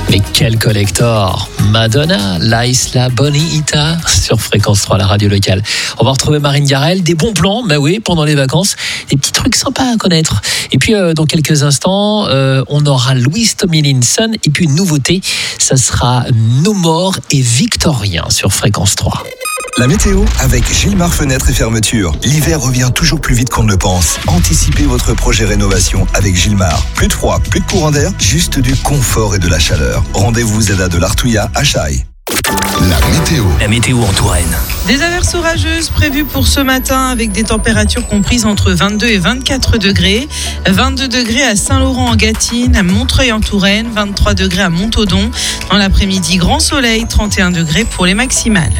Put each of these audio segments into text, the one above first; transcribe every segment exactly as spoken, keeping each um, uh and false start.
Mais quel collector! Madonna, La Isla Bonita sur Fréquence trois, la radio locale. On va retrouver Marine Garel, des bons plans, mais oui, pendant les vacances, des petits trucs sympas à connaître. Et puis, euh, dans quelques instants, euh, on aura Louis Tomlinson et puis une nouveauté, ça sera No More et Victorien sur Fréquence trois. La météo avec Gilmar Fenêtre et Fermeture. L'hiver revient toujours plus vite qu'on ne le pense. Anticipez votre projet rénovation avec Gilmar. Plus de froid, plus de courant d'air, juste du confort et de la chaleur. Rendez-vous Zeda de l'Artouilla à Chaille. La météo. La météo en Touraine. Des averses orageuses prévues pour ce matin avec des températures comprises entre vingt-deux et vingt-quatre degrés. vingt-deux degrés à Saint-Laurent en Gâtine, à Montreuil en Touraine, vingt-trois degrés à Montaudoin. Dans l'après-midi, grand soleil, trente et un degrés pour les maximales.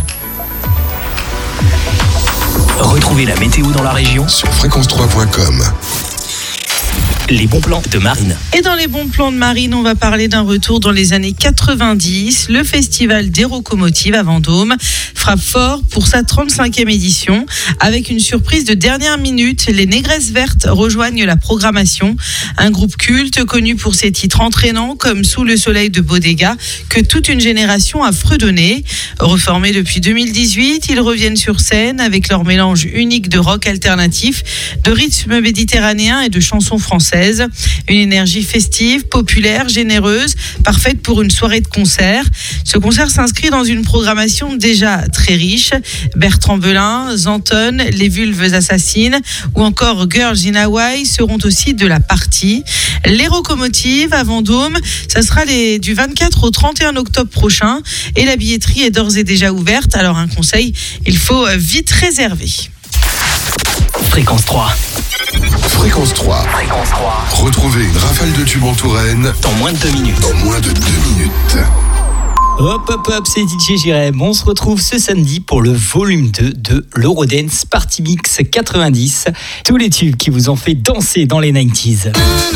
Retrouvez la météo dans la région sur fréquence trois point com. Les bons plans de Marine. Et dans les bons plans de Marine, on va parler d'un retour dans les années quatre-vingt-dix. Le festival des locomotives à Vendôme frappe fort pour sa trente-cinquième édition. Avec une surprise de dernière minute, les Négresses Vertes rejoignent la programmation. Un groupe culte connu pour ses titres entraînants comme Sous le soleil de Bodega, que toute une génération a fredonné. Reformés depuis deux mille dix-huit, ils reviennent sur scène avec leur mélange unique de rock alternatif, de rythme méditerranéen et de chansons françaises. Une énergie festive, populaire, généreuse, parfaite pour une soirée de concert. Ce concert s'inscrit dans une programmation déjà très riche. Bertrand Belin, Zanton, Les Vulves Assassines ou encore Girls in Hawaii seront aussi de la partie. Les locomotives à Vendôme, ça sera les, du vingt-quatre au trente et un octobre prochain et la billetterie est d'ores et déjà ouverte. Alors un conseil, il faut vite réserver. Fréquence trois. Fréquence trois. Fréquence trois. Retrouvez une rafale de tubes en Touraine dans moins de deux minutes. Dans moins de deux minutes. Hop hop hop, c'est D J Jérém. On se retrouve ce samedi pour le volume deux de l'Eurodance Party Mix quatre-vingt-dix. Tous les tubes qui vous ont fait danser dans les quatre-vingt-dix.